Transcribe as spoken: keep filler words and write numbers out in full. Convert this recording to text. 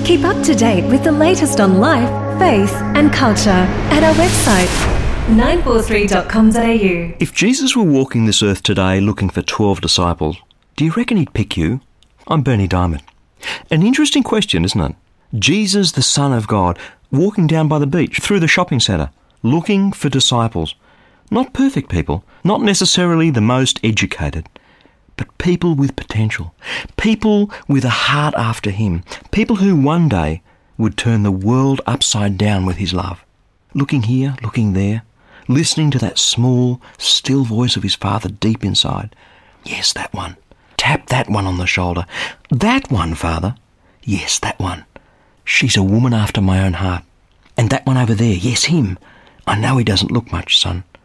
Keep up to date with the latest on life, faith and culture at our website, nine four three dot com dot a u. If Jesus were walking this earth today looking for twelve disciples, do you reckon he'd pick you? I'm Bernie Diamond. An interesting question, isn't it? Jesus, the Son of God, walking down by the beach, through the shopping centre, looking for disciples. Not perfect people, not necessarily the most educated, but people with potential, people with a heart after him, people who one day would turn the world upside down with his love. Looking here, looking there, listening to that small, still voice of his Father deep inside. Yes, that one. Tap that one on the shoulder. That one, Father. Yes, that one. She's a woman after my own heart. And that one over there, yes, him. I know he doesn't look much, son,